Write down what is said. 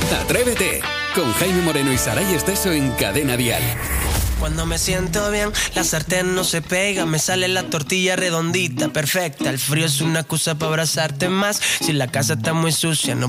Atrévete, con Jaime Moreno y Saray Esteso en Cadena Dial. Cuando me siento bien, la sartén no se pega, me sale la tortilla redondita, perfecta. El frío es una excusa para abrazarte más. Si la casa está muy sucia, no